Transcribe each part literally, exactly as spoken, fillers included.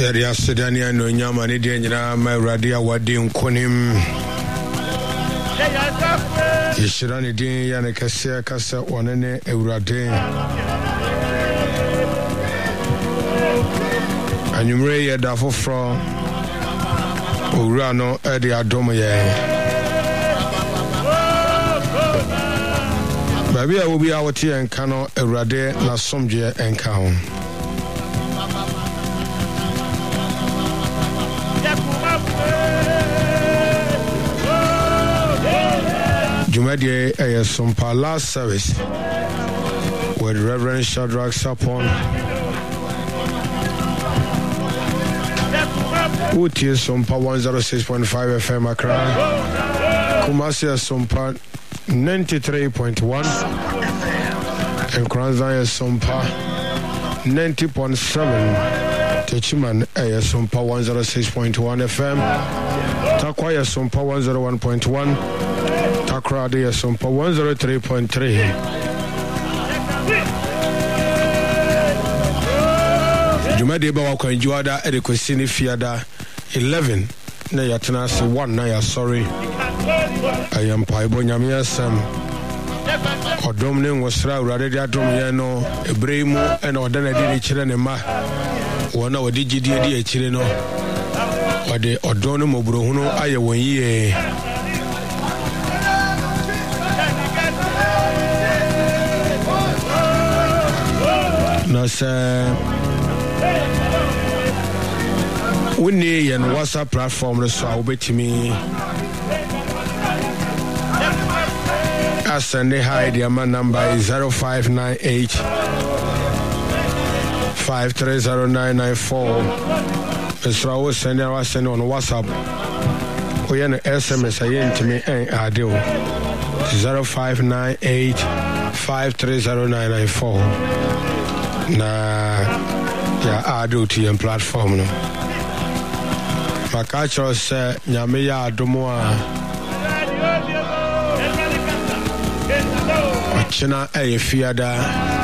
Area Sedania no nyama ni de nyina ma Awurade awade nkonim. Yeshira ni din ya ne kase kase onene Awurade. Anumre ye da foforo. Owura no e de adom ye. Baby a obi a wote enka no Awurade na somdwe enka ho. Jumadi a Sumpa last service with Reverend Shadrach Sapon. Uti Sumpa one oh six point five F M Accra, Kumasi Sumpa ninety-three point one, and Kranzai Sumpa ninety point seven. Techiman a Sumpa one oh six point one F M, Takwaya Sumpa one oh one point one. Accra de Sumpa one oh three point three. Jumadi ba wa kwanjuada e de kwesini fiada eleven na yatena se one na ya sorry. Ayam paibo nyame asam. Odom ne nwosra Awurade de adom ye no ebremu e na odana de ni kire ne ma. Wona wodi gidie de akire no. Wode odon no mobrohunu aye won yiye. No sir. We need an WhatsApp platform so I'll bet me. I send a hi, the man number is zero five nine eight five three zero nine nine four. So I will send I send on WhatsApp. We an S M S I to me and I do zero five nine eight five three zero nine nine four. Na ya ado ti en platform no makacho se nyame ya adomo a ochina e fiada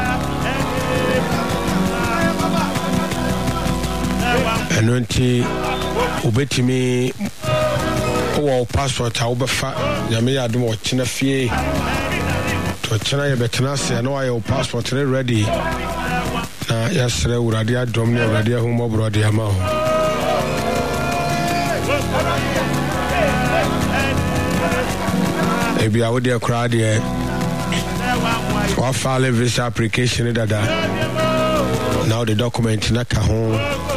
enonti obetimi o passport a obefa nyame ya adomo ochina fie to ochina ye betena se no ayo passport ready na yasre Awurade adom ne Awurade ahumo brode ama ho ebi a wode akra de wa file visa application dada now the document na ka ho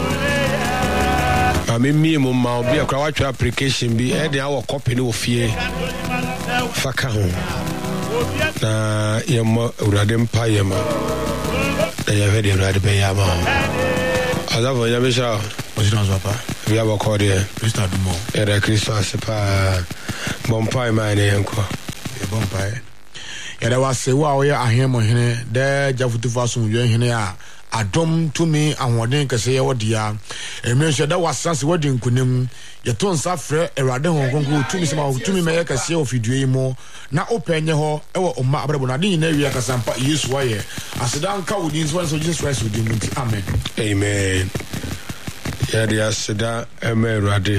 ami mi mo ma obi akra wa twa application bi e de awo copy ne ofie faka ho na yemo Awurade mpa yema ya very ready be ya ma azavo ya be sha o si no papa we have a call there Mister Dumo era Christmas pa bompai man enko e bompai ya da wase wa o ya ahemo hene de jafutu faso mu hene a adom to me ahoden kese ye wodia emi hwe da wasase wodi nkunim ye to nsa frɛ Awurade honkonko tumi sema tumi me kese ofidue yi mo na openye ho e wo omma abrabo na de na wi akasampa Yesu wa ye aseda nka wodi nso so Jesus Christ wodi nti amen amen ya dia aseda eme Awurade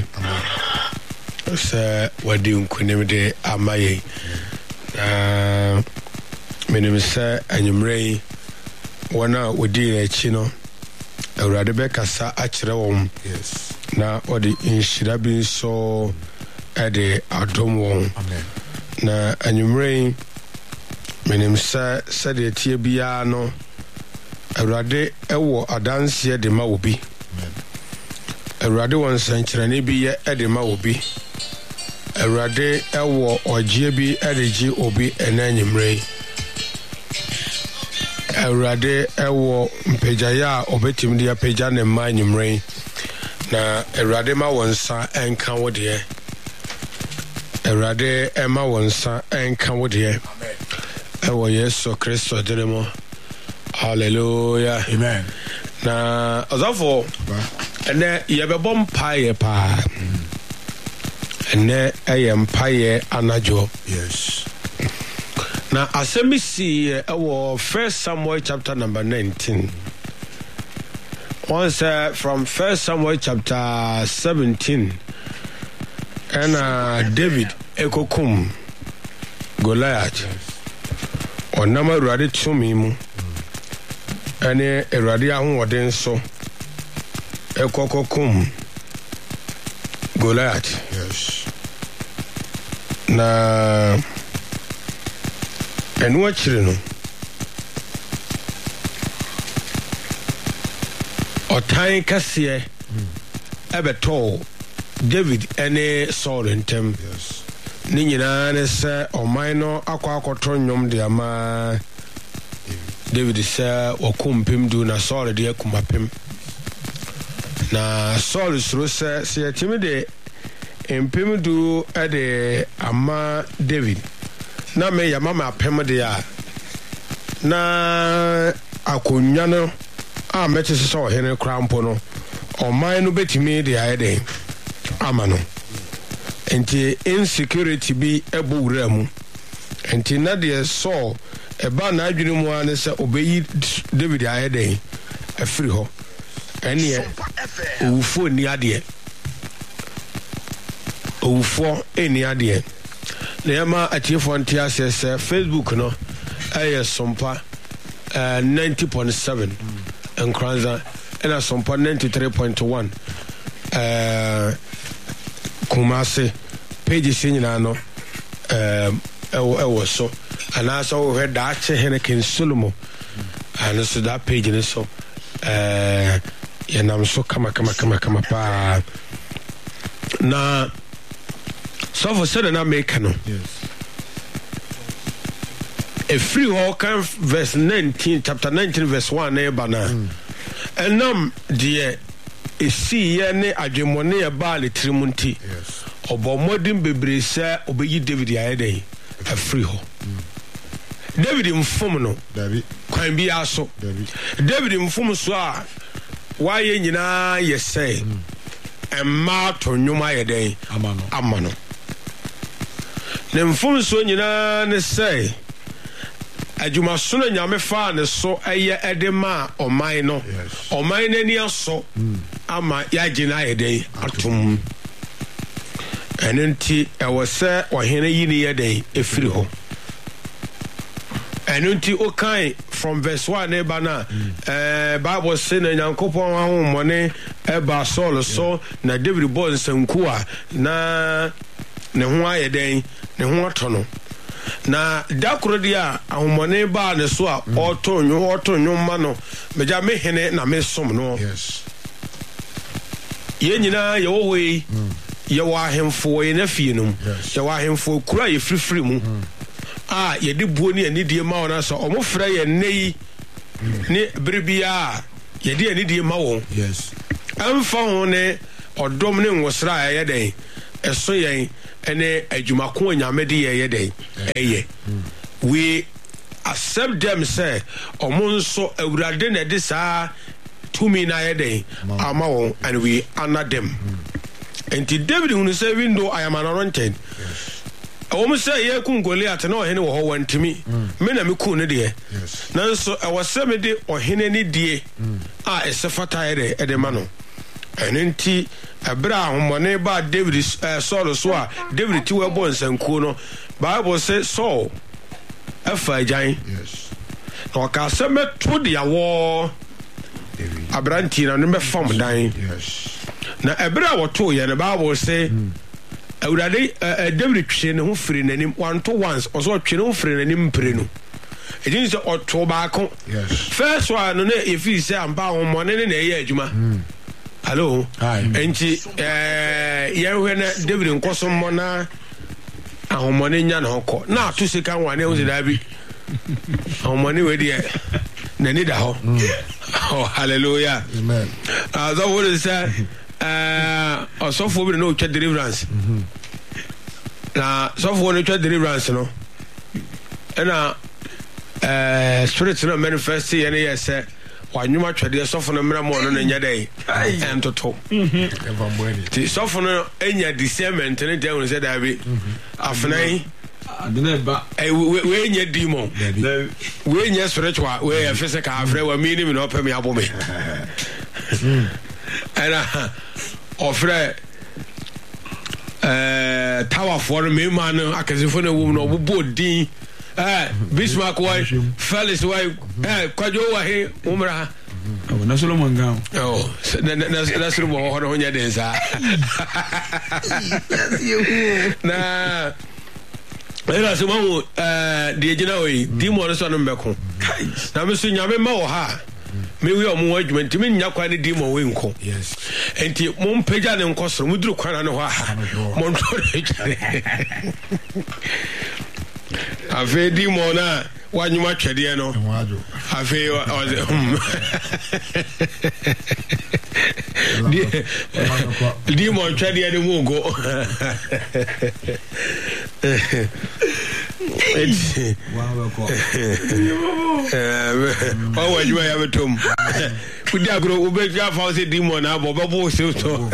se wodi nkunim de amaye na menim se anyumrei wana wodi na chi no Awurade be kasa akire won yes na odi inshira bi so ede adom won amen na anyumrei menim sa sa de tie bia no Awurade ewo adanse de ma obi amen Awurade won sankyerane bi ye ede ma obi Awurade ewo ogie bi ede gi obi enanyumrei Awurade ewo mpejaya obetim dia peja ne ma nyumrei na Awurade ma wonsa enka wode Awurade ema wonsa enka wode amen ewo Yesu Kristo diremo hallelujah amen na azafo ene yebebo mpaye pa ene eyem paye anajo yes na asemi si ewo First Samuel chapter number nineteen once uh, from First Samuel chapter seventeen, and uh, David ekokum Goliath on nama Awurade tumi mu ene Awurade ahoɔden so ekokokum Goliath. Yes. Na enu akyire no ɔtan kɛseɛ ɛbɛtɔɔ David ene Saul ntem. Yes. Ne nyinaa ne sɛ ɔman no akɔ akɔtɔ nnwom de ama David sɛ wɔko mpem du na Saul de akum apem. Na Saul suro sɛ sɛ yɛtumi de mpem du de ama David na me yama ma apem de a na akonnwa no a mɛte sɛ ɔhene krampo no ɔman no betumi de ayɛ den ama no. Enti insecurity bi ebo wura mu. Enti na de Saul eba na adwene mu ane sɛ obeyi David ayɛ den afiri hɔ. Ɛne owufo ni adeɛ. Owufo eni adeɛ. Na yama atiefo ntia sɛ sɛ Facebook no ɛyɛ Sompa uh, ninety point seven Nkranza ɛna Sompa ninety-three point one uh, Kumase page nyina no um ewo ewo so ana so we da che hene ken Solomon ana so that page ne so eh yenam so kama kama kama kama pa na so for said na make no. Yes. A free walk verse nineteen chapter nineteen verse one na ba na enam de esi ye ne adwemone ye ba le trimunti. Yes. Obo modern bebre sɛ obeyi David ayɛden afiri hɔ. David mfom no David kwan bi aso. David David mfom so a waye nyinaa yɛ sɛ ɛma to nnwom ayɛden ama no ama no. Ne mfom so nyinaa ne sɛ adwuma so no nyame fa ne so ɛyɛ ɛde ma ɔman no. Yes. Ɔman n'ani aso ama yɛagye na ayɛden atom. And nti ɛwɔ sɛ ɔhene yi ne yɛden efiri hɔ. And nti okai from verse one ne ba na eh Bible say na Nyankopɔn ahomone ɛba Saul so na David bɔ nsanku a na ne ho ayɛden ne ho atɔ no. Na dakoro di a ahomone ba ne so a ɔtɔ nwo ɔtɔ nwoma no megya me hene na me som no. Yes. Ye nyina ye wo hoi ye wa ahemfo ye na fie no. Ye wa ahemfo kura ye frifiri mu. Ah ye de buo ne ani die ma wona so omo frɛ ye nei ne bribia ye de ani die ma wo. Yes. Amfa ho ne odom ne nwosra ye den eso yen ene adwumako nyame de ye den eye. We accept them say omo nso awurade na de saa tumi na ye den ama wo and we honor them. And David who say window I am an anointed. Omo say ye kun Goliath na ohene wo ho wantimi. Me na me kun ne de. Yes. Nanso e wose me de ohene ni die a esefata ere e de ma no. Enenti ebra ahomone ba David uh, Saul so a David ti we bo nsankuo no. Bible say Saul afa agyan. Yes. Na ka se me to de awo abranti na no me fam dan. Yes. Na ebra woto ye na Bible say awurade David twe ne ho firi nanim one to once also twe ne ho firi nanim mpire no. It is oto baako. Yes. First one no na efi say ampa homone ne na eye adwuma. Hello. Hi. Enti eh ye hwe na David nkoso mo na ahomone nya na hokɔ na to sika wane ho da bi. Ahomone we de na ni da ho. Oh hallelujah. Amen. Ah so what is that? Uh, so for we no twa deliverance. Na so for no twa deliverance no. Na eh spirit no manifest ye na yes wanwuma twade so for no mra mo no nya dai. Em toto. Eva mwani. Ti so for no enya discernment ne dey we say that be. Afnai adena ba eh we nya demon. We nya spiritual we physical afre wa me ni me no pɛ me abome. ɛna ɔfrɛ ɛɛ tawafoɔ no mmarima no akɛsefoɔ no wɔm no ɔbobɔ din ɛɛ Bismarck wa Felix wa ɛɛ Kwadwo wa he wɔmra Oh, na Solomon Gang. Oh, na na na Solomon ho ho nya den sa. Na era se mo eh de gina we di mo so no mbeko. Na me so nya me ma wo ha. Me wi omo adwuma nti me nya kwa ne di mo we nko. Yes. Enti mo mpagya ne nkosoro mo duru kwana ne ho ha. Mo ntore kyare. Ave di mo na wanyuma twede no afi oze di di mo twede de mu go wow ko eh o wanyuma ya betom kudi agro ube ja fa se di mo na bo bo se to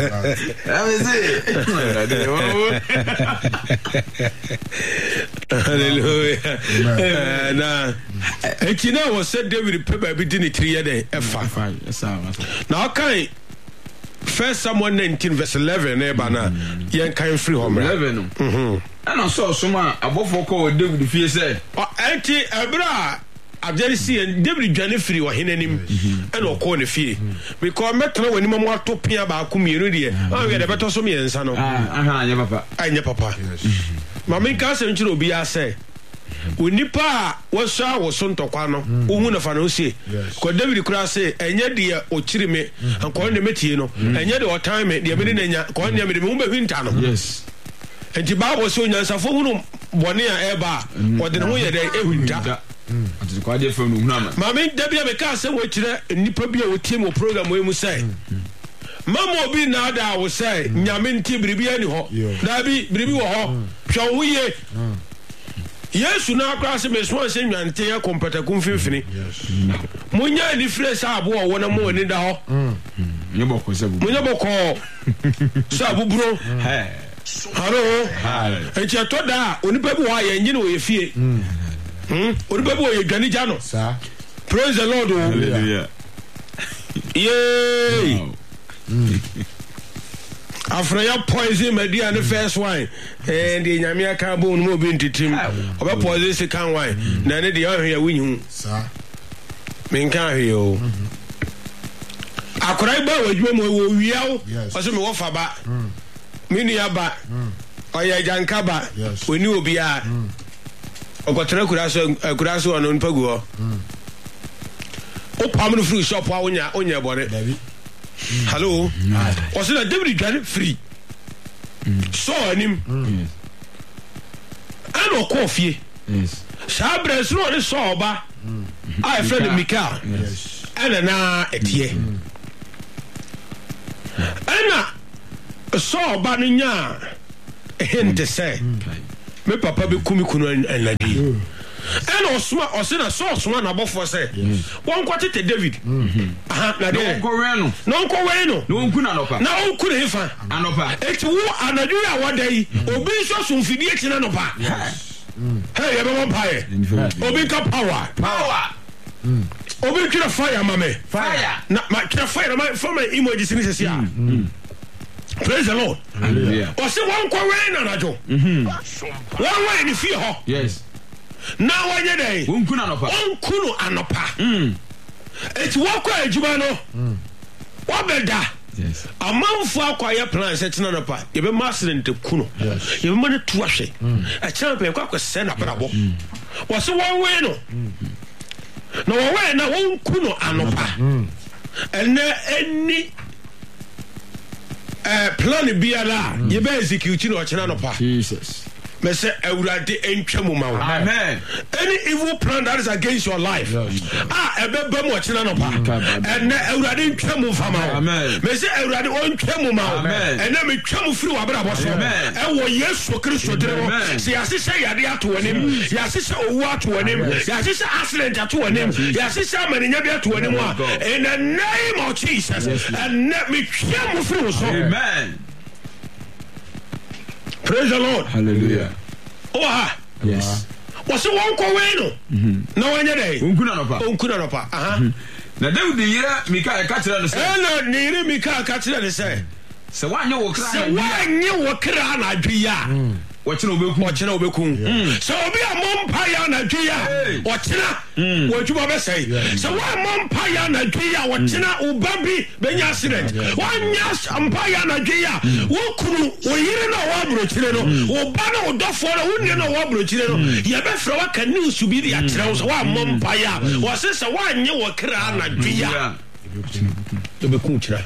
hallelujah na etina was said David paper bi di ne three year dey efa na okay First Samuel nineteen verse eleven e ba na yen kan free home eleven mhm ana so so ma abofo ko David fie say o enti ebra abjeri see David dwane free wo henanim ana okọ ne fie because metra wani mamu ato pia ba ko mienu de o we de beto so miensa no ah aha anya papa anya papa mama ka se nchiro obi ya say unipa wasa wo so ntokwa no ohu na fa no sie ko David kura say enye de okiri me anko ne metie no enye de o time me de me na nya ko ne me de me be hinta no yes enti Bible so nyansafo hu no bone a eba o de ne ho ye de ehinta ati ko ade fa no hu na mama da bia me ka say wo kire nipa bia wo tie mo program we mu say mama obi na da wo say nyame nti biribi ani ho da bi biribi wo ho hwa wo ye Yesu na akra se meso anse nwante ya kompata kumfimfini munya ni fresh abo wo na mo ni da ho nye boko sabu munya boko sabu bro eh haro e che to da onipa bi wo aye nyine wo ye fie hm onipa bi wo ye dwane ja no sa praise the Lord. Hallelujah. Yay. Afraya poison media the first wine and the nyamia ka bo no bi ntitim oba poison se kan wine na ne de ahwe awunyu sa men kan ahwe o akrai ba wadwuma mo wo wiawo o so me wo fa ba mini aba oya janka ba oni obi a okotra kuraso kuraso ono npagu o o pam no free shop a onya onya bore hello was it David Dwane free so anim ano coffee yes sabre so no so oba I friend Mika yes ana na etie ana so oba no nya hente say me papa be kumi kunu anadi and osuma osina so osuma na bofo say won kwatete David aha na de ko we no no ko we no no nku na nopa na on ku ne fa anopa eti wo anadu ya wadai obi so so mfidi eti na nopa hey ebe mo pae obi ka power power obi kira fire mame fire na ma kira fire ma for my emoji sini sesi a praise the Lord. Hallelujah. O se won ko we na najo mhm won we ni fie ho yes na wanye dey wonku na nopa wonku no anopa mm eti wako adwuma no mm wabeda yes amanfo akwaya plan set na nopa ye be accident kuno ye be mane tu ahwe a champion kwa kwa se na brabo wo se won we no na wo we na wonku no anopa ene eni eh plan biara ye be execute no ochena nopa Jesus me say awurade entwamu ma wo amen any evil plan that is against your life ah ebe ba mo china no pa and awurade ntwamu fama wo amen me say awurade on twamu ma wo and me twamu firi wa bra bo so e wo Yesu Kristo dire wo se yasese yade ato wonim yasese owu ato wonim yasese accident ato wonim yasese amaninya bi ato wonim in the name of Jesus and let me twamu firi wo so amen. Praise the Lord. Hallelujah. Oh, yes. wɔse wɔnkɔ wei no na wɔnyɛ dɛ onkuna no pa onkuna no pa aha na David yira Mikael ka kyerɛ no sɛ ɛna ne yere Mikael ka kyerɛ ne sɛ sɛ wanyɛ wɔ kra sɛ wanyɛ wɔ kra na adwi a wɔkyena obɛku wɔkyena obɛku sɛ obi a mɔmpa ya na adwi a wɔkyena wɔadwuma bɛsɛe sɛ woammɔ mpa ya na adwi a wɔkyena woba bi bɛnya accident woanya mpa ya na adwi a wokunu wo yere na ɔwɔ aborɔkyire no wo ba na wo dɔfoɔ no wo nua na ɔwɔ aborɔkyire no yɛbɛfrɛ waka news bi de akyerɛ wo sɛ woammɔ mpa ya wɔse sɛ woanyɛ wɔ kra na adwi a yɛbɛku kyerɛ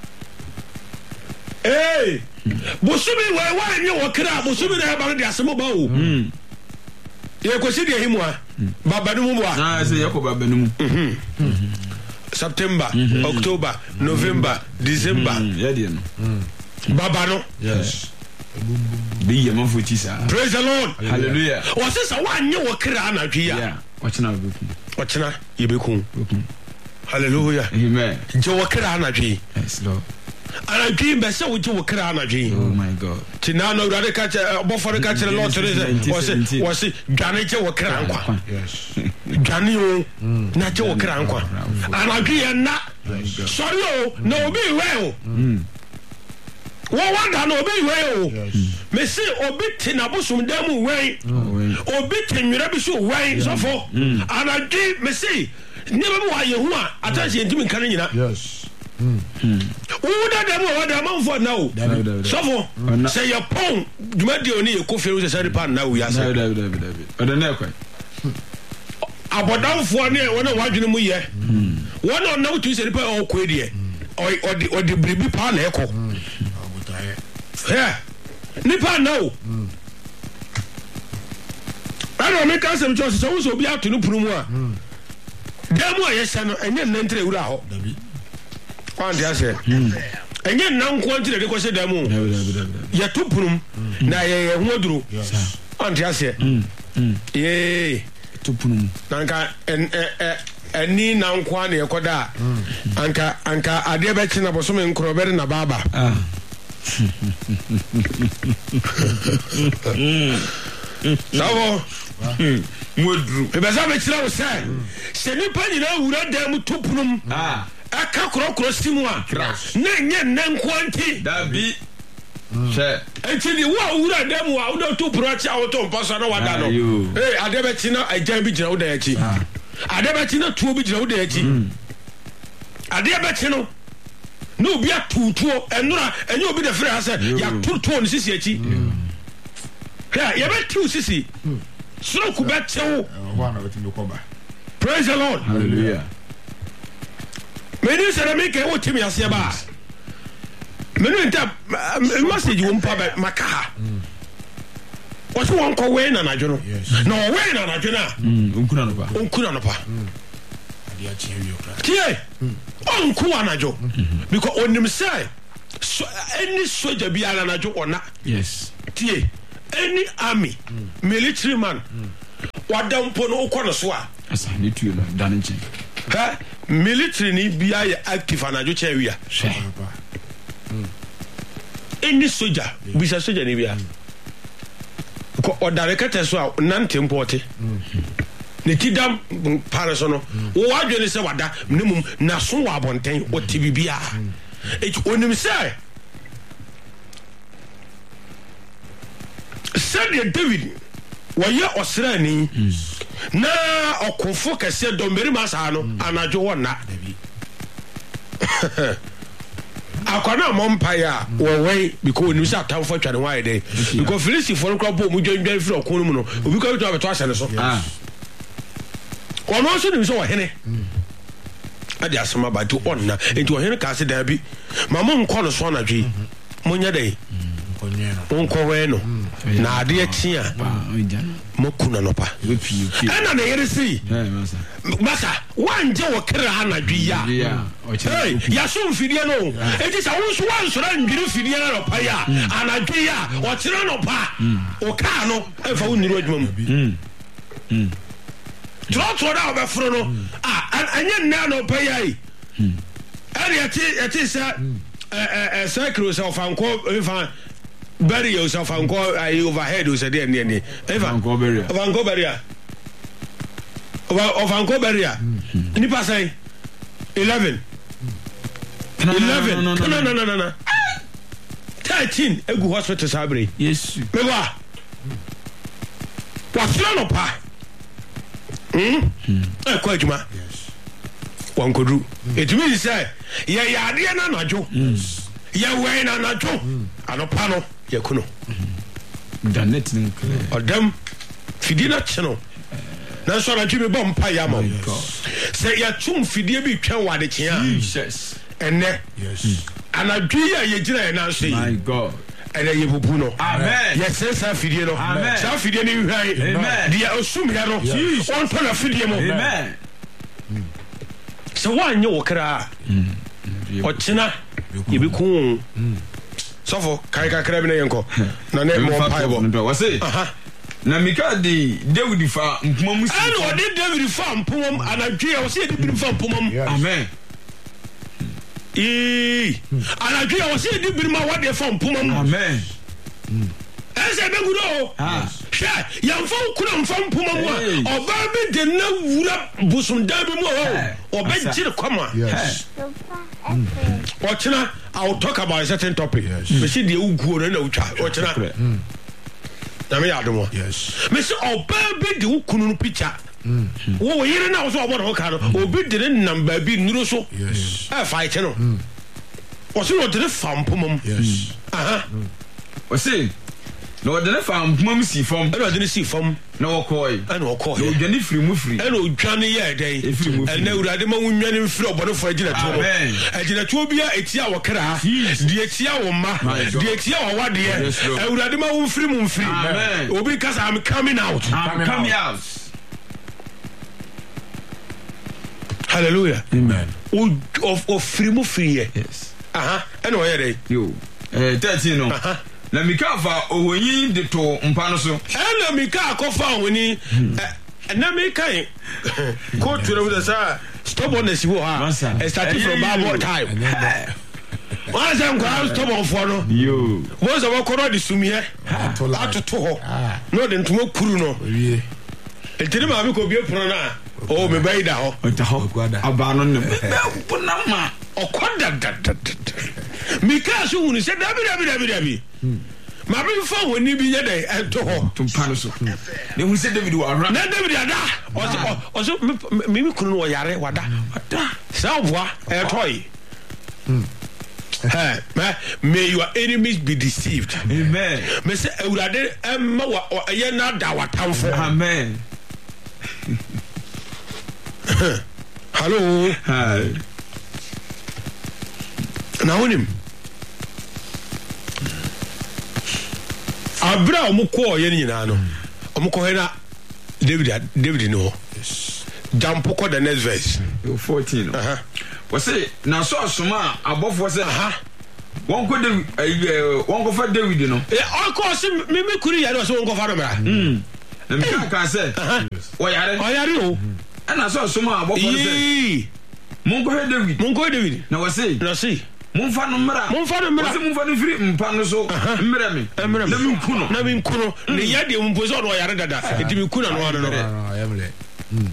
Hey, Bosumi, why why you walk out? Bosumi, I have a Yasamobo. You could see the Himwa, Babanumwa. I say, Yakobanum. September, October, November, December. Yadian. Babano. Yes. Be a month with Praise the Lord. Hallelujah. Was this a one you walk around? Yeah. What's now? What's now? You be cool. Hallelujah. Amen. You walk around. Yes, Lord. And I dream by so with you kra na dream. Oh my God. Tina no rade catch bo for catch the Lord today was it was it dwane che wo kra nkwa. Yes. Dwane o na che wo kra nkwa. And I dream na sorry o na obi we o. Mm. Wo wanda na obi we o. Me say obi tina bosum dem we. Obi tenwira bi so we so for. And I dream me say never mo aye hu a atase ntimi kan nyina. Yes. Mm. Who that them what them on for now? So for say your pon dwumadi oni e kofi we say pan now we are say. David David David. O de na kwa. Abodanfo ne wona wadwene mu ye. Wona na wutu say pa o ko de. O o de o de bribi pa na e ko. Abotaye. Yeah. Ni pa now. Ano me ka sem cho so so bi atu no punu mu a. Demu ayesa no enye nantre wura ho. David. Kwandi ase enye nan ko ntire de ko se damu ya tuprum na ye ho aduru kwandi ase eh tuprum nanka en eni nan ko na ye koda anka anka ade be chi na boso me nkro be na baba sawo modru e be za be chira wo se se ni pa ni na wura damu tuprum ah aka krokro simu a na nye nanko anti dabi she enti ni wa wura dem wa wo to procha wo to mposo na wada no eh ade be ti na ajan bi gina wo da yachi ade be ti na tuo bi gina wo da yachi ade be ti no no obi atutuo enura enye obi de frɛ ha sɛ ya tutuo no sisi yachi ha ya be tu sisi suro ku be tewo praise the Lord. Hallelujah. Many say make what Timmy Asiaba. Many message won't pub Makaha. What's one call Wayne and Ajono? No, Wayne and Ajona. Unkunanopa. Unkunanopa. Tie, Unkuanajo. Because on them say, any soldier be an Anajo or not. Yes. Tie, any army, military man, what down Pono Konoswa. As I need to know, Danny. Ha military ni bia ye active anajo chewia hwe any soldier bisa soldier ni bia ko odare kete so a nante mpote ne tidam paraso no wo adwene se wada minimum na so wa abonten o tibi bia e onim se said David waya osrani na okofo kase dombere masa no anajo wona akwana mompa ya wo wei because ni sa tamfo tware why dey because Philistine for nkra bo mu dwandwan firi okon mu no obi ka to abeto asane so ah ono so ni so wo hene ade asema ba to onna enti wo hene ka se da bi mama nko no so na dwi munya dai onko we no na ade achi a mokuna no pa ana na yere si masa wanje wo kra na dwi ya eh ya so mfidie no enti sa won so wan so ran dwiri fidie na pa ya ana dwi ya o kira no pa o ka no e fa wonuru adwuma mu mm tro tro da obefro no ah anya nna no pa ya yi ari ati ati sa eh eh cycle so fa nko fa bury yourself and go uh, overhead was a day near me. Ever go bury. Van go bury. Of Uncle Barrier. Nipa say eleven. Eleven. No, no, no, no, no, no. Thirteen. Egu hospital sabri. Yes. Mewa. What's no pa? Hmm. Eh, kwa juma. Yes. One could do. It means say, ya ya dia na najo. Ya we na najo. Anopano ya kuno. Danet nin. Odam fidina cheno. Na so na tumi bom pa ya ma. Say ya tum fidie bi twa wade kya. Jesus. Enne. Yes. Anadwi ya ye gina na so yi. My God. Ene ye bubu no. Amen. Yes, sa fidie no. Amen. Sa fidie ni hwan. Amen. Dia osum ya no. On to na fidie mo. Amen. So wan ye wokra. O china ye bi kun. Sofo kai kakra bi na yenko. Na ne mo pa bo. Wase. Aha. Na mika di David fa mpoma musi. Ano odi David fa mpoma anadwi ya wose di fa mpoma. Amen. Eh. Anadwi ya wose di birima wade fa mpoma. Amen. Ese be gudo. Ah. Sha, yamfa kura mfa mpoma mu a. Oba be de na wura busunda bi mu o. Oba jire kwama. Yes. Ochina, I will talk about a certain topic. Yes. Me see the ugu na ucha. Ochina. Na me adomo. Yes. Me see oba be de ukunu picture. Wo yire na so obo na ka no. Obi de number bi nuro so. Yes. Eh fight no. O so no de fam pomom. Yes. Aha. Wase. No de na fam pomom si fam. E no de si fam. Na okoi. E no okoi. No dwani firi mu firi. E no dwane ye den. E na urade ma wunwane mfiri obodo fo agina to. Amen. Agina to bia etia wo kra. De etia wo ma. De etia wo wade. E urade ma wunfiri mu mfiri. Amen. Obi kasa I'm coming out. I'm coming out. Hallelujah. Amen. Of of free mu free. Yes. Aha. E no ye den. Yo. Eh thirteen no. Aha. Na mika fa ohonyi de to mpa no so. E na mika akofa ohoni. Na mika ko tura with us. Stubbornness wo ha. It started from Bible time. Why say I'm stubborn for no? Yo. What's the work of the sumie? Atoto ho. No den tumo kuru no. Owie. Etiri ma bi ko bi epro na. Oh me bai da ho. Ota ho. Aba no ne. Bona ma. Okoda da da. Mika so hunu se dabi dabi dabi dabi. Ma bi fa woni bi ye dai eto ho. Tumpa no so. Ne hu se David wa ra. Na David ada. Oso oso me mi kunu no yare wada. Wada. Sa bua etoi. Hey, may your enemies be deceived. Amen. Me say Ewurade emma wa ye na da watamfo. Amen. Hello. Hi. Na wonim. Abra omukọ ye nyina no. Omukọ he na David David no. Yes. Jump ko the next verse. fourteen. Aha. We say na so asoma abofo say Aha. won ko David eh won ko fa David no. Eh onko se me me kuri yare so onko fa no bra. Mm. Na me ka ka say. O yare. O yare o. Na so asoma abofo say. Mon ko he David. Mon ko David. Na we say. Na see. Mon fa no mra. Mon fa no mra. Wase mon fa no firi mpa no so. Mra me. Na me nkuno. Na me nkuno. Ne yade mo mposo no yare dada. Enti me kuna no ano no. Ah, yemle. Mm.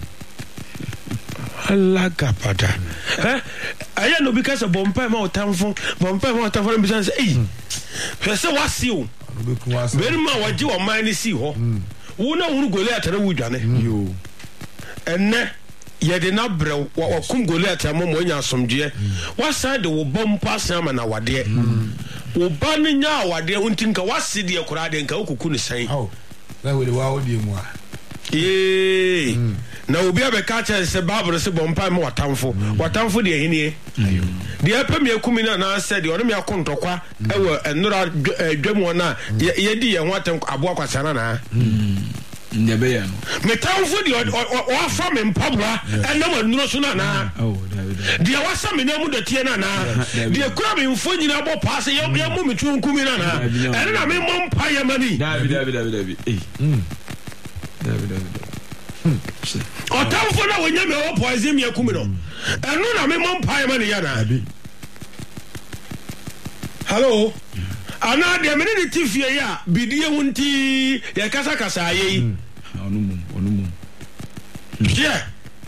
Alagapada. Eh? Aya no because of bompa ma otamfo, bompa ma otamfo bi say, "Eh. Pese wasi o. Beri ma waji o man ni si ho. Wo na hunu Goliath na wudwane." Yo. Enne ye de na brew wa kum Goliath mo mo nya asomdwe. Wasa de wo bompa sama na wade. Wo ba ne nya wade untinka wasi de kura de nka okuku ne san. Oh. Na we de wa odi mu a. Eh. Na obi abeka cha se Bible se bompa me watamfo watamfo de ehenie ayo de apem yakumi na na se de ono me akontokwa ewo enura dwemu na ye di ye ho atem abo akwasana na Ndebe ya no metamfo de o afa me mpabra enam anuro so na na oh David de wasa me na mu de tie na na de kura me mfo nyina bo paase ye ye mu metu nkumi na na ene na me mompa ye mani David David David David eh David David otamfo na wonya me wo poison me akumi no eno na me mompa ye mani ya na hello ana de me ne tifie ya bidie wonti ya kasa kasa ayi onu mum onu mum yeah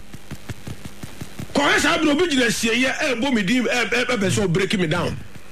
ko esa bi obi gina sie ya e bo me dim e be so break me down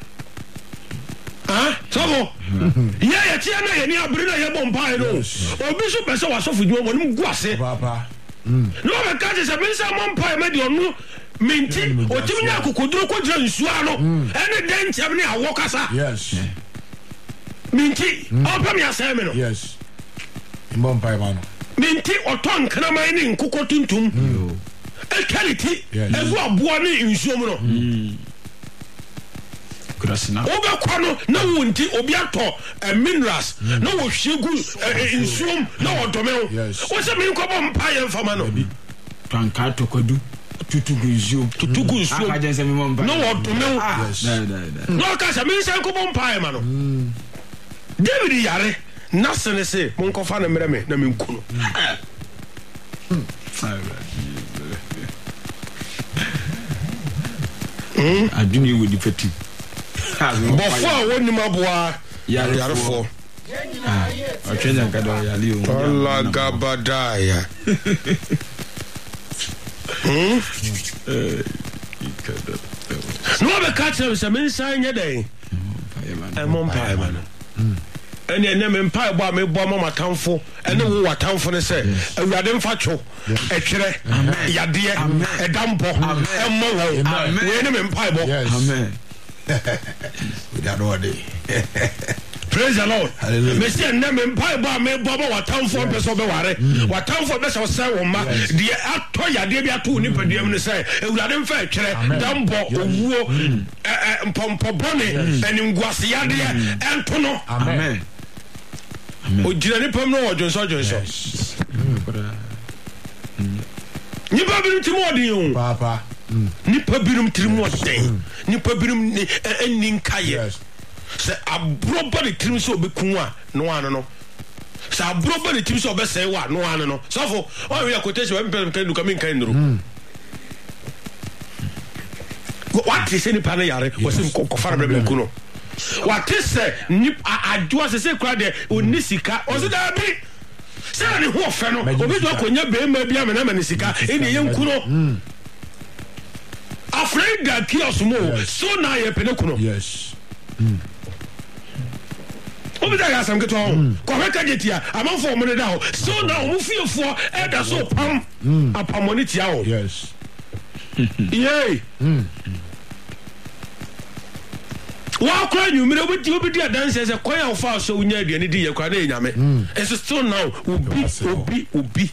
ah so yeah ya tia na ye ni abiri na ye bo mpa no obi so be so wasofu dwuma mo nim guase papa no be ka je se be sa mo mpa me de onu minti otimi nya kokoduro ko jira nsu ano ene den tiam ne awo kasa yes minti opa me asem me no yes imbo mpa ma no minti oton kana mai ni nkoko tuntum e quality ezu abo ne nsu mu no krasina oba kwano na wonti obi ato minerals na wo hwegu nsu na odome wo se me nkobo mpa ye mfama no tanka tokodu tutugu nsu tutugu nsu akaje se me mpa na odome no ka se me se nkobo mpa ye ma no David yare na sene se mon ko fa na mere me na me nkuno mm aduni we di fati bofo a woni maboa yare fo atwenya kada yali o Allah gabadaya hmm eh ikada no be catch them se men san nya den e mon pa man ene ene men pa bo me bo mama tamfo ene wo watamfo ne se awurade mfa two e twere yade e dampo e mo wo we ne men pa bo amen we da do de praise the Lord me say ene men pa bo me bo bo watamfo be so be ware watamfo be so se wo ma de ato yade bi ato ni paduam ne se awurade mfa e twere dampo owuo e mpompo bone ene ngwase yade ento no amen o jira ni pam no ojonso ojonso ni pa birum timo odin papa ni pa birum timo odin ni pa birum ni enni nkaye se abroba de trim so obekun a no ano no se abroba de trim so obesai wa no ano no so fo o we quotation we mpem kan duka min kan nduru what is any pan yare o se ko fara bre kun no what is say ni adwo se se kura de oni sika o se da bi se ni ho fe no obi do akonya be ma bi amena ma ni sika eni ye nkuno afraid that kios mo so na ye pene kuno yes obi da gasam keto ko heka jetia amanfo mo ne da ho so na o mu fiefo e da so pam apamoni tia ho yes yey wa kwa nyumire obi obi dia dance se kwa ya fa so unya aduane di ye kwa na enyame it's still now obi obi obi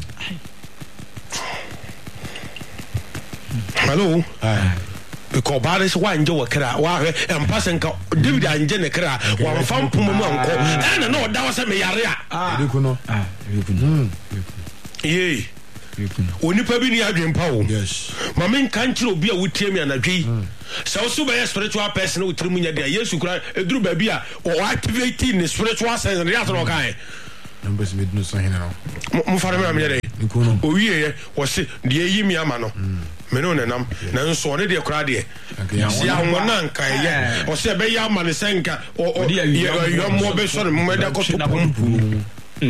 hello ah because bad is why nje wakra wa hwe empase nka David anje ne kra wa mfa mpom mu anko ena na oda wa se me yare a edi kuno ah edi kuno ye oni pa bi ni adwen pa wo yes mama nka nchire obi a wotie mi anadwi se wo so be spiritual person wo trimu nya dia Yesu kra eduru ba bi a o activate ni spiritual sense ne yaso no kan numbers me dinu so hene no mo fare me amye dey kuno o wiye wo se de yi mi ama no me no nenam na nso ne de kra de si awona nka ye o se be ya ama ne senka o yo mo be so ne mo da ko tupum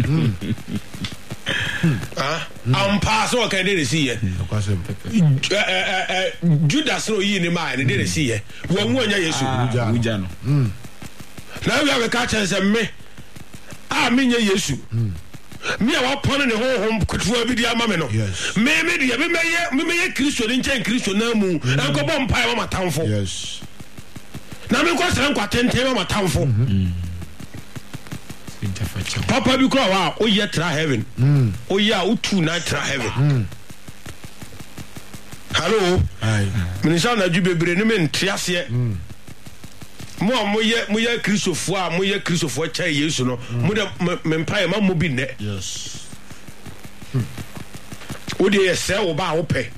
ah am pass o kan de see ye eh Judas no yi ni ma ne de see ye wo nwu anya Yesu uja no na we have ka chance me ah me nya Yesu me wa pon ne ho ho kutuwa bi di ama me no me me di me meye me meye Kristo ni nchen Kristo na mu enko bom pai ma matamfo yes na me ko sran kwa tenten ma matamfo papa bi kwa wa o ye tra heaven o ya o tu na tra heaven hello ai minister na ju bebre ni me ntiase mo mo ye mo ye Kristofo a mo ye Kristofo cha Yesu no mo de me mpae ma mo bi ne yes o de ye se wo ba wo pe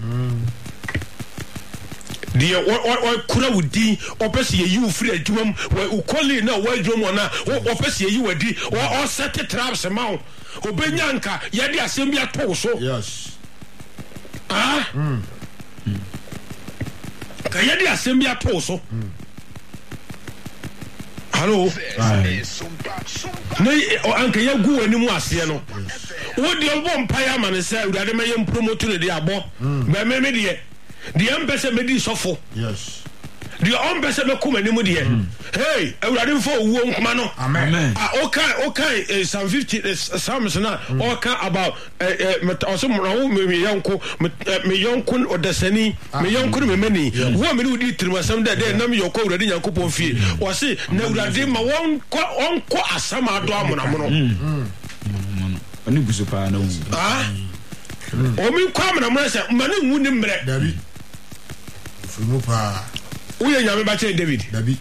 de o kura wudi o pese ye yi free adwum o koli na o adwum na o pese ye yi wadi o set traps ma o obenyanka ye de asem bia to so yes ah ka ye de asem bia to so hello ne anka ya gu animu ase no wo de obo mpa ya mane se urade me yem promote ne de abo ba me me de de empese me di sofo yes the ombese me kuma nimu de hey urade mfo owuo nkoma no amen ah okay okay Psalm fifty Psalms na okay about also mo me yonko me yonko odasani me yonko me mani wo me udi trimasam de de nam yoko urade yankopon fie wo se na urade ma won on ko asama do amona mono ani buso pa na wu ah o mi kwa amona mono se mane wu ni mre David fumu pa uye nyame ba che David David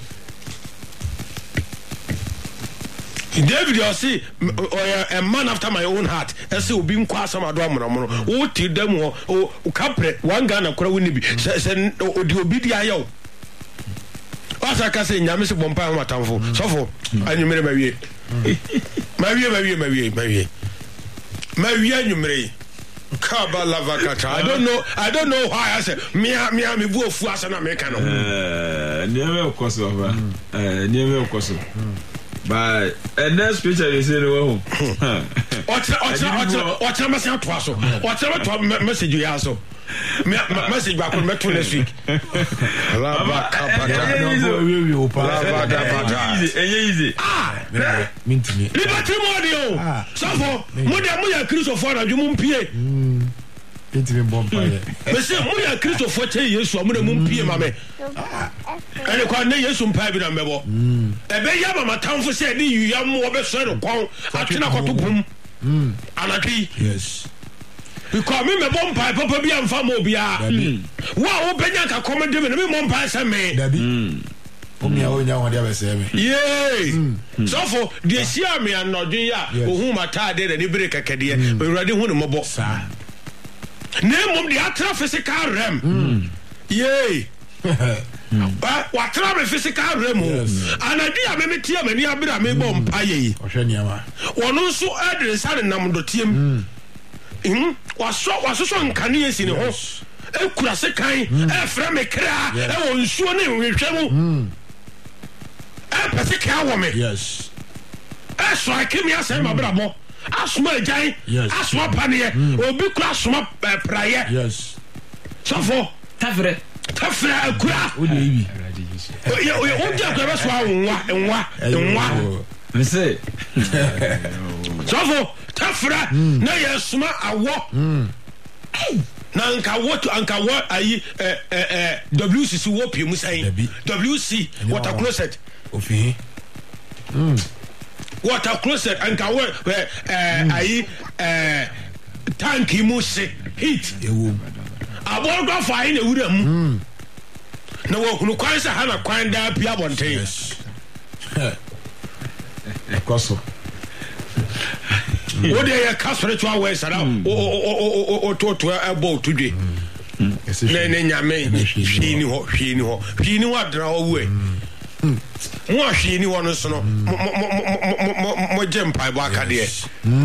David you see a man after my own heart ese obi nkwa asama do amona mono wo ti dem ho o kapre wan ga na kora woni bi se odi obi di ayo asa ka se nyame se bompa ho matamfo sofo anyumere mawie mawie mawie mawie mawie mawie anyumere kaba lava kata I don't know I don't know why I say me me me bu ofu asa na me ka no eh niame okoso ba eh niame okoso ba and next picture you say no otra otra otra otra ma se atwa so otra ma message ya so me message ba ko meto next week lava kapata no we we opa lava kapata easy easy ah mintini liberty modio sofo mo de mo ya Kristo for na dwum mpie mintini bompa ye me se mo ya Kristo for che Yesu mo de mo mpie ma me ene kwa ne Yesu mpa bi na mebo ebe ya mama tamfo se de yuya mo be so no kon atwena kotopum anaki yes because me me bompa papa bi amfa mo bia wa wo benya ka komede me me bompa se me David omi a onya won dia be se me yeah so for the sia me anodun ya ohun mata de de bere kakede e urade hu ne mobo sa ne mom de atra physical rem yeah ba watra me physical rem anadi a me metie mani abira me bompa ye ohwe niama wono nso adre sare nam dotiem mm waso waso so nkane esi ne ho e kura se kan e fra me kra e won nsuo ne hwehwe mu e pese ka wo me yes e so akemi asem abramo asoma ajan asoma panie obi kura asoma praye yes sofo tafre tafre akura o de ibi o o dia ko be so anwa enwa enwa me say sofo tafra na yesuma awo na anka what anka what ayi eh eh W C C wo pie mu sai W C water closet ofi mm water closet anka what eh ayi eh tank mu se heat ewo aboga fa ayi na wura mu na wo kunu kwan sa ha na kwan da pia bonten yes koso wo de ya ka spiritual way sara o o o to to abo tudwe ne ne nyame hwi ni ho hwi ni ho hwi ni wa dra wo we mo hwi ni wo no so no mo mo jem pai ba ka de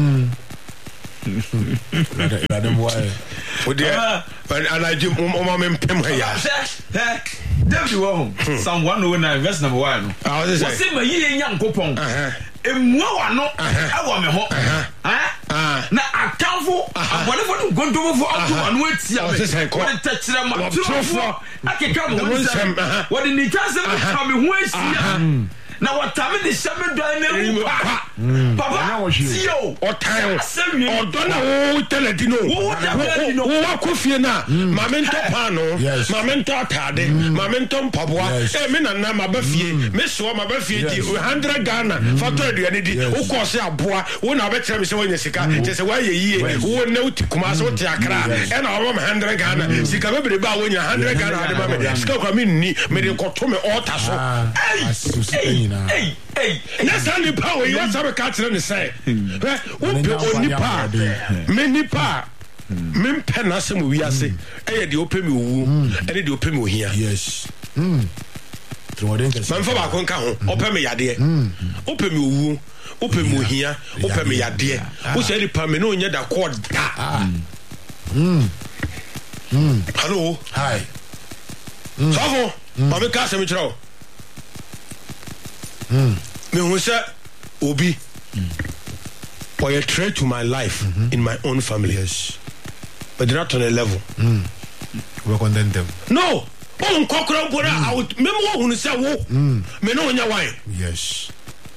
la dem wa o de ana jim mo me mpem ha ya eh David wo Psalm one oh nine verse number one ah what is it say ma yi Nyankopon emua wa no awo me ho ah na atamfo abonefo no gondomfo ato anu atia me won tachira ma trofo akeka mo nsem won ni twase me ka me ho asia na watame de shame do na mu papa tio otan odona wo teledino wo wa kofie na mamento pano mamento atade mamento mpaboa e me nana mabafie me so mabafie di one hundred Ghana factor aduane di wo ko se aboa wo na be kire me se wonya sika je se wa ye yie wo na uti kuma so ti akra e na wo one hundred Ghana sika be bre ba wonya one hundred Ghana ade ma me sika kwa me ni me de koto me altar so ei Hey, hey, that's how the power you want to catch them say. Open only pa, many pa, men penasem we are say, eh, the open me woo, and the open me here. Yes. Hmm. Man for back on count, open me yade, open me woo, open me here, open me yade. Who said the pamino yet a cord? Hmm. Hmm. Hello. Hi. Savo, Mamma Casamitra. Mm. me who say obi or a threat to my life mm-hmm. in my own family. Yes. But they're not on a level. Mm. We condemn them. No. Oh, Cockroach, I would remember who say, oh, me know your wife. Yes.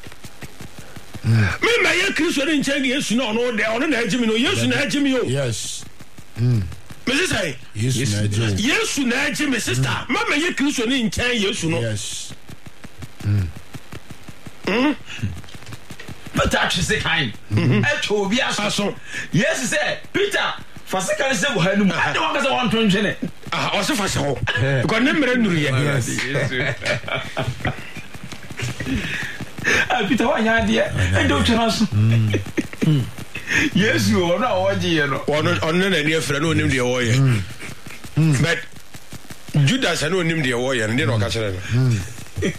Me, my Christian in Chang, yes, no, no, they are on the Jimmy, yes, and Jimmy. Yes. Missus A. Yes, yes, yes, Jimmy, sister. Mamma, you Christian in Chang, yes, no. Yes. But actually, say, kind. Actually, be a son. Yes, say, Peter. Fasa kan se wo hanu ade wa ka se won ton hwene ah o se fasa ho ko ne mere nuru ye yes ah Peter wa nya de e do twena so yes wo na wo ji ye no on on na ni afra no nim de wo ye but Judas no nim de wo ye ne no ka kire no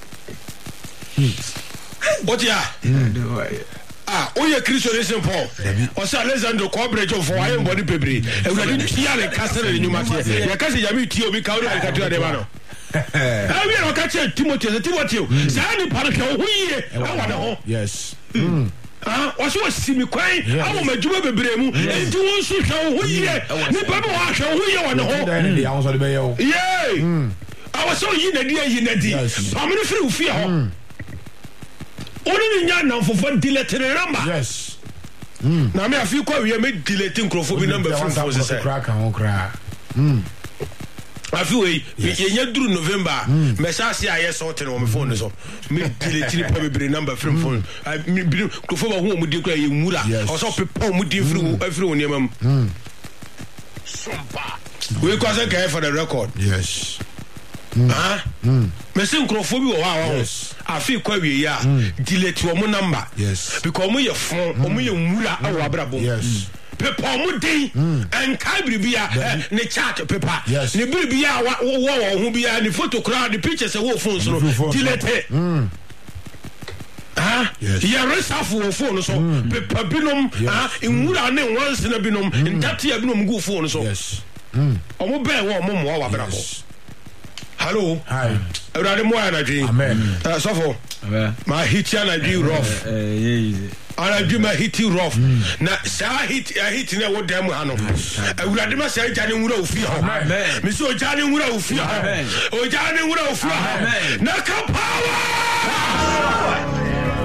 what ya ah oye Christian Paul o say Alexander Cobrejo for why body pebre e we dey tia le castle ni nyuma tie ya kasi yami tie obi ka ori ka tia de ba no ah we no ka che Timothy Timothy say ni para ke ho yie awa de ho yes ah o so simi kwan awu madjuma bebre mu enti won so hwe ho yie ni ba ba wa hwe ho yie wa ne ho dan dey awon so de be ye o yeah awa so yi na di yi na di pamini free ufie ho only nya na fofo delete number yes mm na me afi kwa we me delete nkrofo bi number from four say crack on crack mm afi we ye nya duru November me sa se aye sorting on my phone so me delete ni pa be number from phone me nkrofo ba hu mu di kwa ye nwura o so pepa mu di free afri woni am mm sompa we kwa say for the record yes ah mm me say nkrofo bi wo wa afi kwa we ya delete wo mo number yes because mo ye fon mo ye nwura awo abrabo yes paper mo dey and kabribia ne chat paper ne bribia wo wo ho bia ne photo crowd the pictures wo phone so delete mm ah ya resaf wo phone so paper binom ah nwura ne once na binom ndate ya binom go phone so yes mm omo be wo mo mo wa abrabo. Hello. Hi. Everybody mo energy. Amen. Uh, so for. Amen. My hit ya na be rough. Eh yeah. Ana be my hit you rough. Na sa hit ya hit na wo dem ha no. Everybody ma say jani nwura ofi ha. Amen. Me so jani nwura ofi ha. Amen. O jani nwura ofi ha. Amen. Na ka power.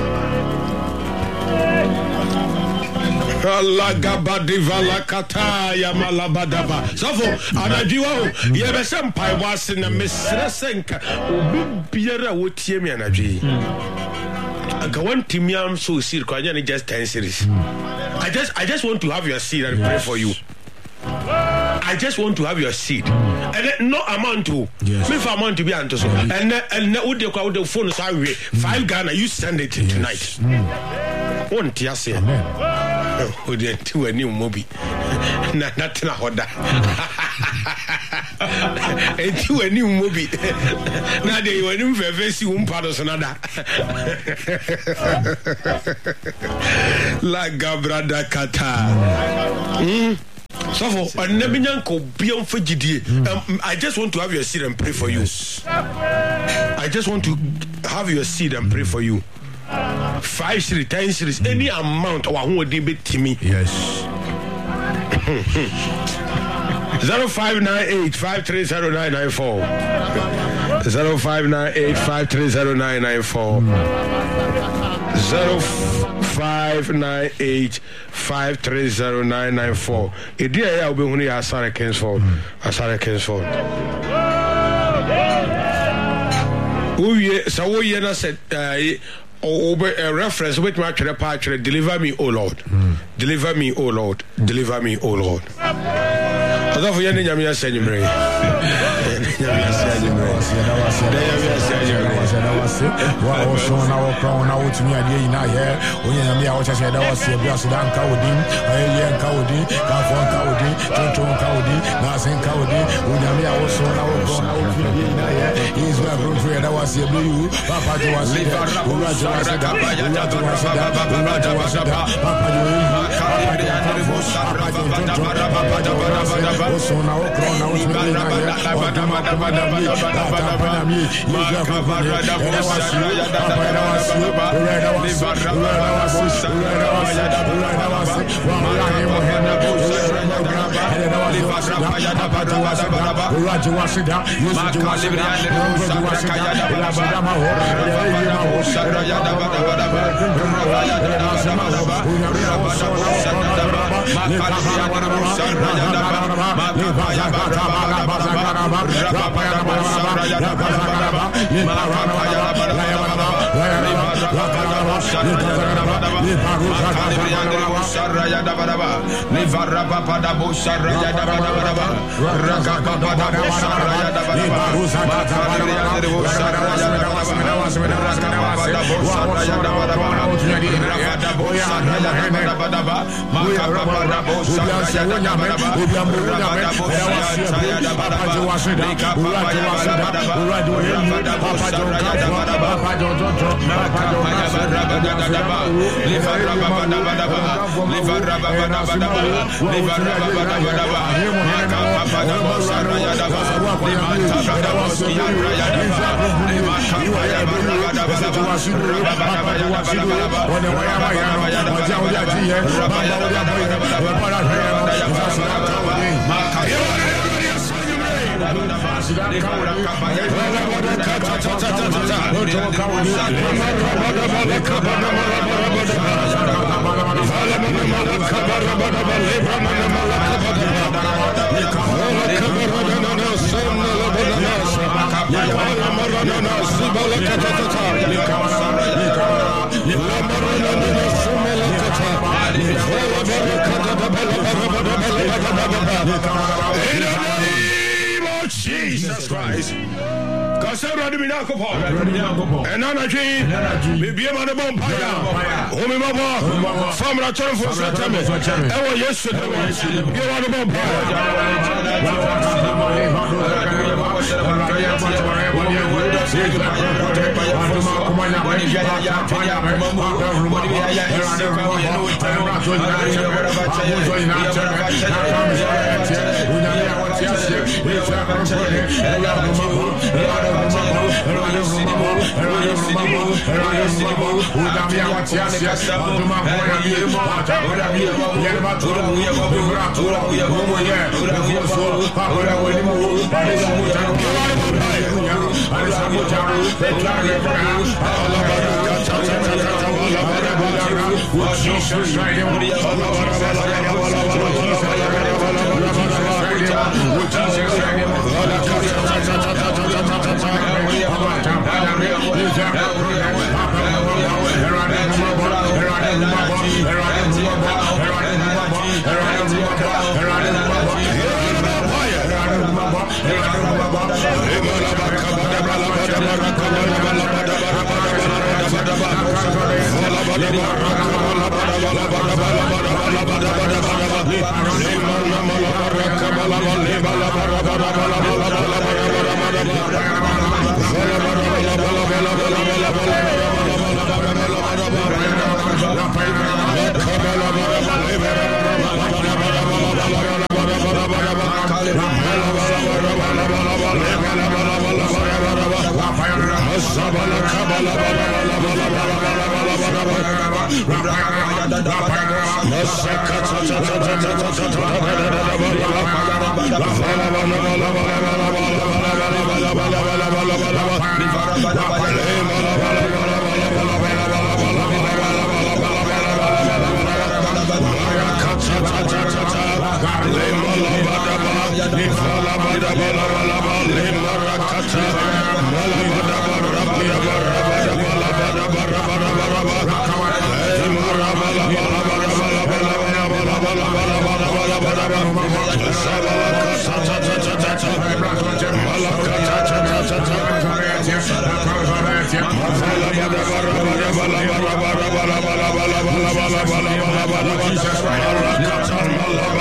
Allah gabadi vala kata ya malabadaba. Sofo anajiwa ye be sem pai wase na mesre senka obi biara wotie me anaji. Aga one timiam so sir kwa nya just ten series. I just I just want to have your seed and pray for you. I just want to have your seed. And no amount to me for amount to be anto so. And and would you call the phone so we five Ghana you send it tonight. Won't you say? O de ti wani mobi na na tena hoda e ti wani mobi na de wani mfefe si umpa so nada la gabrada kata mm so for anabinyanko biam fagidie I just want to have your seed and pray for you. I just want to have your seed and pray for you. Five series, ten series, any amount of who would be to me. Yes. Zero five nine eight five three zero nine nine four. Zero five nine eight five three zero nine nine four. Zero five nine eight five three zero nine nine four. Idea ya ube huni ya Asare Kingsford. Asare Kingsford. Uye sawo ye na said or a reference with my trapper, deliver me, O Lord. Mm. Deliver me, O Lord. Deliver me, O Lord. I don't forget Yamia Senimre. Yamia Senimre. Wow, so now crown out to me a day in a year. When Yamia was said, I was a Brasidan Cowdy, a Cowdy, Cafon Cowdy, Tonton Cowdy, Nasin Cowdy, when Yamia was so now crown out to me in a year. is my room for that was a blue. Papa was it. Uraja was it. Uraja was it. Uraja was it. Papa Jesus Christ. Because I'm ready to be and I'm a dream. Be a man of Bompire. Home in my from the turn for Saturday. Oh, yesterday. Be one of Bompire.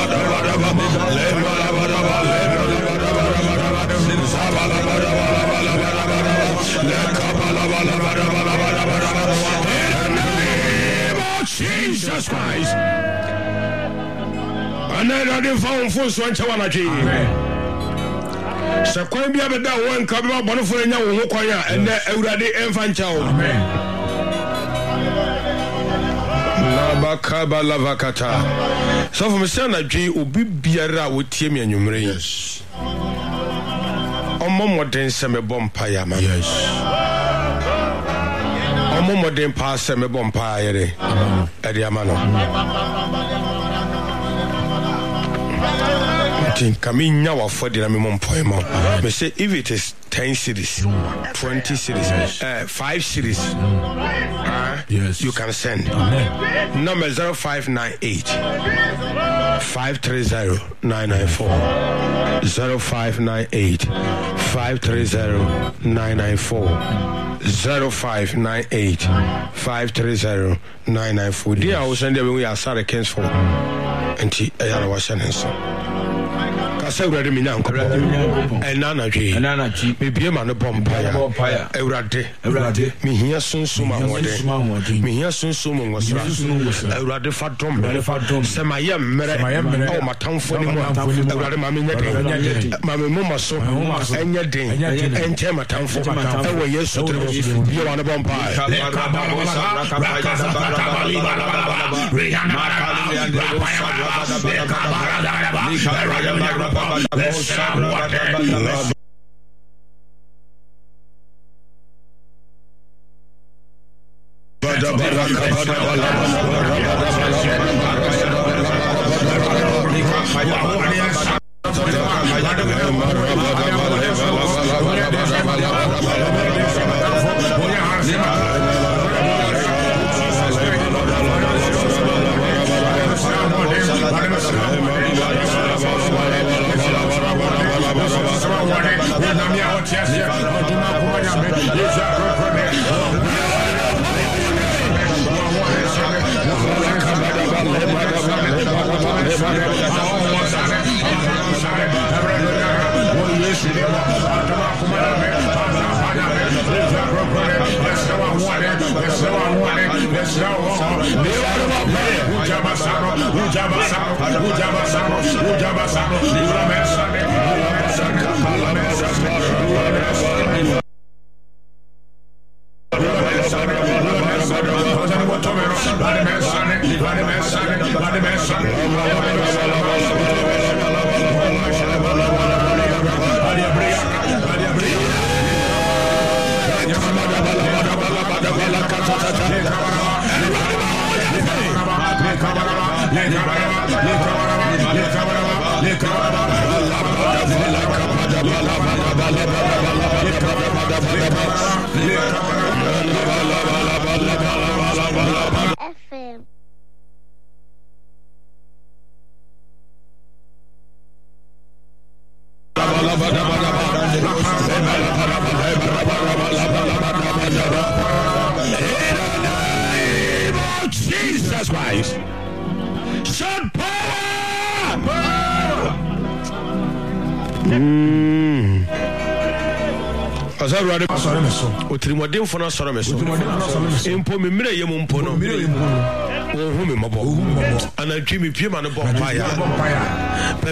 Bala Awurade fa wo mfo so ankyɛ wanatwe sɛ kwan bia bɛda wo nka bɛba bɔnefo nya wo ho kwan a ɛnɛ Awurade ɛmfa nkyɛ wo labaka lavakata so from say na dwe obi biara a wotie me anwumre yes omo moden se me bompa ya ma yes omo moden pa se me bompa ya re ade ama no think kaminya wa for the me mompa ma me say if it is ten cities twenty cities uh, five cities uh, yes you can send amen number zero five nine eight five three zero nine nine four zero five nine eight five three zero nine nine four zero five nine eight five three zero nine nine four dear I was sending when we are sorry Kens for and she ayana was sending so Kasa Awurade me nyanko ena na dwe ena na dwe me bie ma no bompa ya Awurade Awurade me hia sunsum ahode me hia sunsum ngosra Awurade fa dom se ma ye mmere o matamfo ni mo Awurade ma me nyade ma me mo maso enya den ente matamfo e wo Yesu tro bie wa no bompa Let's start what Jesus Christ. Shout power! Mm. Azarade asore meso. Otirimodem fo na asore meso. Empo me mire yem mpo no. Wo hu me mabo. Anatwi me pie ma no bo pa ya.